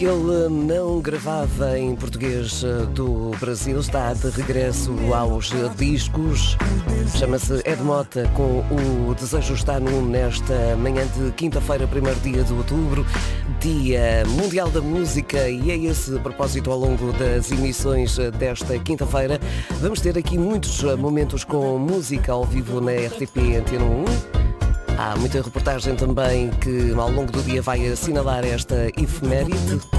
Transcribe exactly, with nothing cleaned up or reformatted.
Ele não gravava em português do Brasil, está de regresso aos discos. Chama-se Ed Mota com o Desejo Está Nu nesta manhã de quinta-feira, primeiro dia de outubro, Dia Mundial da Música, e é esse propósito ao longo das emissões desta quinta-feira. Vamos ter aqui muitos momentos com música ao vivo na R T P Antena um. Há muita reportagem também que ao longo do dia vai assinalar esta efeméride.